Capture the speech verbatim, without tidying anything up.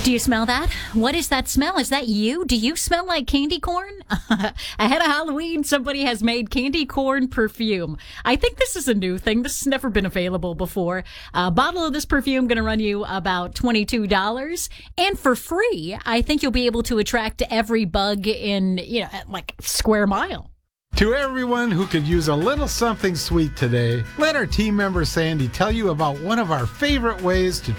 Do you smell that? What is that smell? Is that you? Do you smell like candy corn? Ahead of Halloween, somebody has made candy corn perfume. I think this is a new thing. This has never been available before. A bottle of this perfume going to run you about twenty-two dollars. And for free, I think you'll be able to attract every bug in, you know, like square mile. To everyone who could use a little something sweet today, let our team member Sandy tell you about one of our favorite ways to